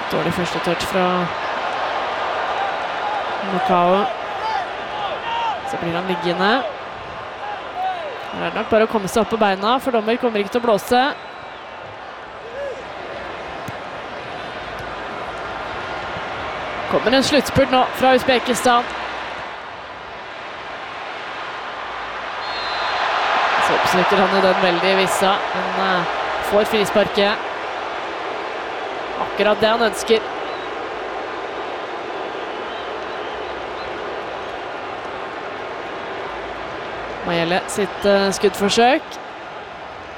Dårlig første touch fra Macao. Så blir han liggende. Her er det nok bare å komme seg opp på beina, for dommer kommer ikke til å blåse. Kommer en sluttspurt nå fra Uzbekistan. Så oppslutter han i den veldig vissa, men får frisparket. Akkurat det han ønsker. Majelle sitt skuddforsøk.